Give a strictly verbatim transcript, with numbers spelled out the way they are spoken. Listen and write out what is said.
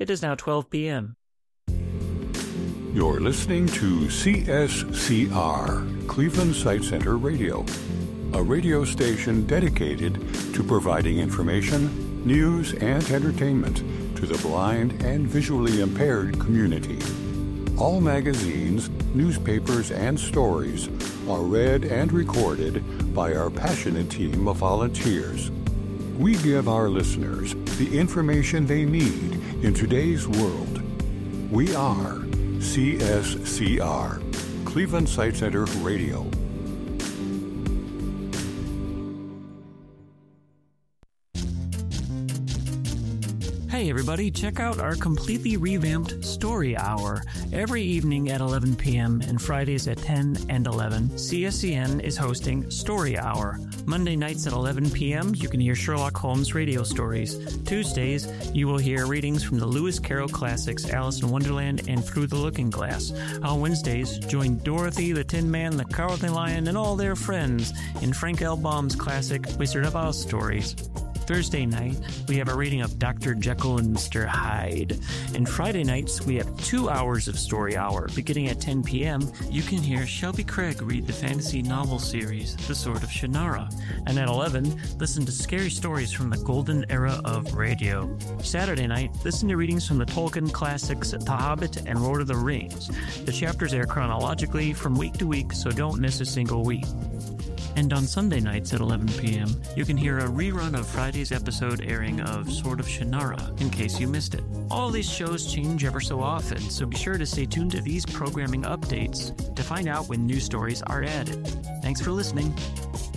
It is now twelve p.m. You're listening to C S C R, Cleveland Sight Center Radio, a radio station dedicated to providing information, news, and entertainment to the blind and visually impaired community. All magazines, newspapers, and stories are read and recorded by our passionate team of volunteers. We give our listeners the information they need in today's world. We are C S C R, Cleveland Sight Center Radio. Hey everybody, check out our completely revamped Story Hour. Every evening at eleven p.m. and Fridays at ten and eleven, C S C N is hosting Story Hour. Monday nights at eleven p.m., you can hear Sherlock Holmes radio stories. Tuesdays, you will hear readings from the Lewis Carroll classics Alice in Wonderland and Through the Looking Glass. On Wednesdays, join Dorothy, the Tin Man, the Cowardly Lion, and all their friends in Frank L. Baum's classic Wizard of Oz stories. Thursday night, we have a reading of Doctor Jekyll and Mister Hyde. And Friday nights, we have two hours of Story Hour. Beginning at ten p.m., you can hear Shelby Craig read the fantasy novel series, The Sword of Shannara. And at eleven, listen to scary stories from the golden era of radio. Saturday night, listen to readings from the Tolkien classics, The Hobbit and Lord of the Rings. The chapters air chronologically from week to week, so don't miss a single week. And on Sunday nights at eleven p.m., you can hear a rerun of Friday's episode airing of Sword of Shannara, in case you missed it. All these shows change ever so often, so be sure to stay tuned to these programming updates to find out when new stories are added. Thanks for listening.